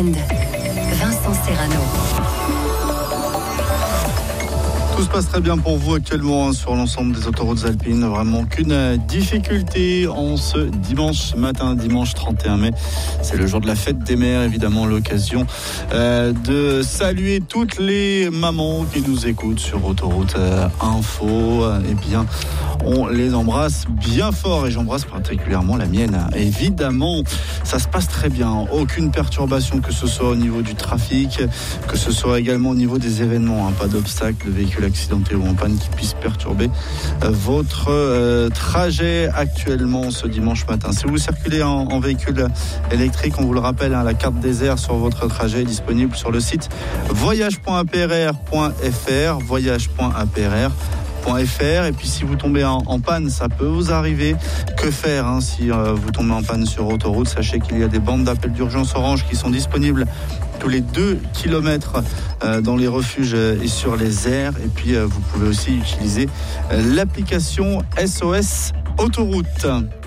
week-end. Vincent Serrano. Tout se passe très bien pour vous actuellement sur l'ensemble des autoroutes alpines. Vraiment aucune difficulté en ce dimanche matin, dimanche 31 mai. C'est le jour de la fête des mères, évidemment l'occasion de saluer toutes les mamans qui nous écoutent sur Autoroute Info. Eh bien, on les embrasse bien fort et j'embrasse particulièrement la mienne. Évidemment, ça se passe très bien. Aucune perturbation, que ce soit au niveau du trafic, que ce soit également au niveau des événements. Pas d'obstacle, de véhicule accidenté ou en panne qui puisse perturber votre trajet actuellement ce dimanche matin. Si vous circulez en véhicule électrique, on vous le rappelle, la carte des airs sur votre trajet est disponible sur le site voyage.aprr.fr, voyage.aprr.fr. Et puis si vous tombez en panne, ça peut vous arriver. Que faire si vous tombez en panne sur autoroute? Sachez qu'il y a des bandes d'appel d'urgence orange qui sont disponibles tous les 2 km dans les refuges et sur les aires. Et puis vous pouvez aussi utiliser l'application SOS Autoroute.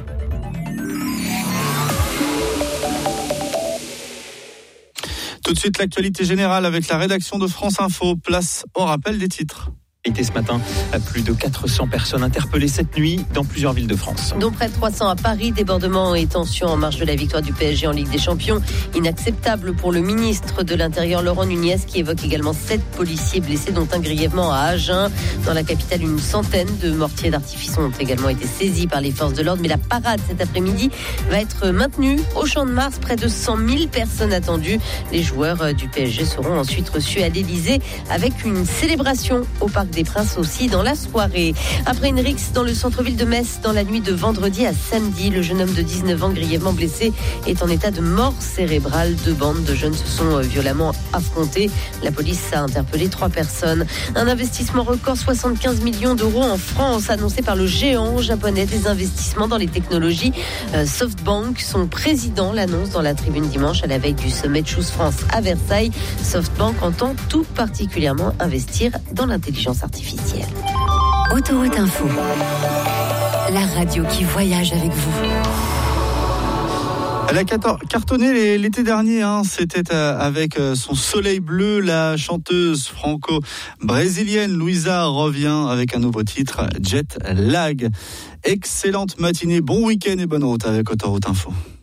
Tout de suite, l'actualité générale avec la rédaction de France Info. Place au rappel des titres. Ce matin, plus de 400 personnes interpellées cette nuit dans plusieurs villes de France. Dont près de 300 à Paris, débordements et tensions en marge de la victoire du PSG en Ligue des Champions. Inacceptable pour le ministre de l'Intérieur Laurent Nunez qui évoque également 7 policiers blessés dont un grièvement à Agen. Dans la capitale, une centaine de mortiers d'artifice ont également été saisis par les forces de l'ordre. Mais la parade cet après-midi va être maintenue au Champ de Mars. Près de 100 000 personnes attendues. Les joueurs du PSG seront ensuite reçus à l'Élysée avec une célébration au Parc des Princes aussi dans la soirée. Après une rixe dans le centre-ville de Metz dans la nuit de vendredi à samedi, le jeune homme de 19 ans grièvement blessé est en état de mort cérébrale. 2 bandes de jeunes se sont violemment affrontées. La police a interpellé 3 personnes. Un investissement record, 75 millions d'euros en France, annoncé par le géant japonais des investissements dans les technologies SoftBank. Son président l'annonce dans la tribune dimanche à la veille du sommet Choose France à Versailles. SoftBank entend tout particulièrement investir dans l'intelligence artificielle. Autoroute Info, la radio qui voyage avec vous. Elle a cartonné l'été dernier, c'était avec son Soleil bleu. La chanteuse franco-brésilienne Luisa revient avec un nouveau titre, Jet Lag. Excellente matinée, bon week-end et bonne route avec Autoroute Info.